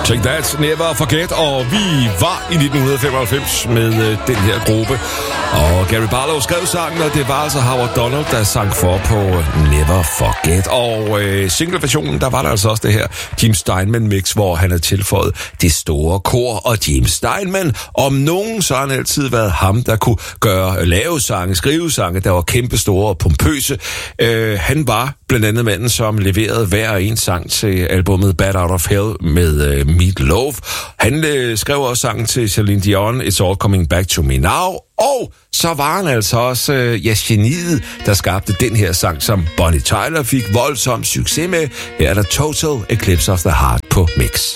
Take That, Never Forget, og vi var i 1995 med den her gruppe. Og Gary Barlow skrev sangen, og det var altså Howard Donald, der sang for på Never Forget. Og singleversionen, der var der altså også det her Jim Steinman-mix, hvor han havde tilføjet det store kor. Og Jim Steinman, om nogen, så har han altid været ham, der kunne lave sange, skrive sange, der var kæmpestore og pompøse. Han var blandt andet manden, som leverede hver en sang til albumet Bad Out of Hell med Meat Loaf. Han skrev også sangen til Celine Dion, It's All Coming Back to Me Now. Og så var han altså også geniet, der skabte den her sang, som Bonnie Tyler fik voldsom succes med. Her er der Total Eclipse of the Heart på mix.